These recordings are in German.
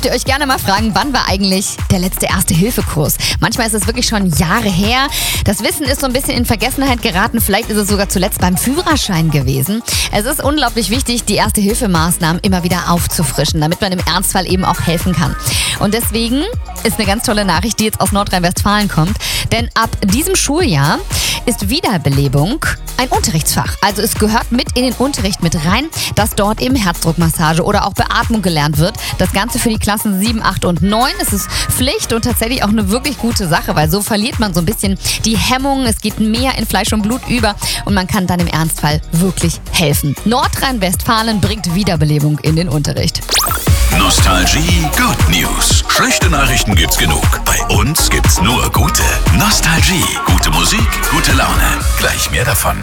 dürft ihr euch gerne mal fragen, wann war eigentlich der letzte Erste-Hilfe-Kurs? Manchmal ist es wirklich schon Jahre her. Das Wissen ist so ein bisschen in Vergessenheit geraten. Vielleicht ist es sogar zuletzt beim Führerschein gewesen. Es ist unglaublich wichtig, die Erste-Hilfe-Maßnahmen immer wieder aufzufrischen, damit man im Ernstfall eben auch helfen kann. Und deswegen ist eine ganz tolle Nachricht, die jetzt aus Nordrhein-Westfalen kommt. Denn ab diesem Schuljahr ist Wiederbelebung ein Unterrichtsfach. Also es gehört mit in den Unterricht mit rein, dass dort eben Herzdruckmassage oder auch Beatmung gelernt wird. Das Ganze für die Klassen 7, 8 und 9. Es ist Pflicht und tatsächlich auch eine wirklich gute Sache, weil so verliert man so ein bisschen die Hemmung. Es geht mehr in Fleisch und Blut über und man kann dann im Ernstfall wirklich helfen. Nordrhein-Westfalen bringt Wiederbelebung in den Unterricht. Nostalgie Good News. Schlechte Nachrichten gibt's genug. Bei uns gibt's nur gute. Nostalgie. Gute Musik, gute Laune. Gleich mehr davon.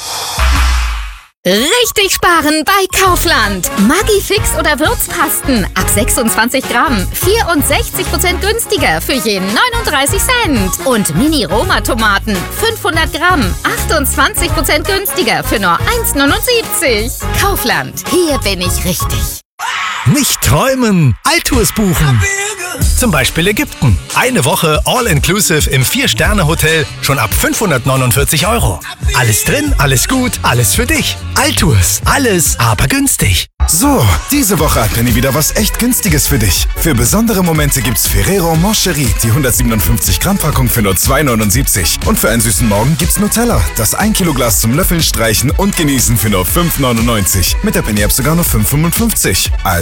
Richtig sparen bei Kaufland. Maggi-Fix oder Würzpasten ab 26 Gramm. 64% günstiger für jeden 39 Cent. Und Mini-Roma-Tomaten 500 Gramm. 28% günstiger für nur 1,79. Kaufland. Hier bin ich richtig. Nicht träumen, Altours buchen. Zum Beispiel Ägypten. Eine Woche All-Inclusive im 4-Sterne-Hotel schon ab 549 €. Alles drin, alles gut, alles für dich. Altours. Alles, aber günstig. So, diese Woche hat Penny wieder was echt Günstiges für dich. Für besondere Momente gibt's Ferrero Moncherie, die 157 Gramm Packung für nur 2,79. Und für einen süßen Morgen gibt's Nutella, das 1 Kilo Glas zum Löffeln, Streichen und Genießen für nur 5,99. Mit der Penny App sogar nur 5,55. Also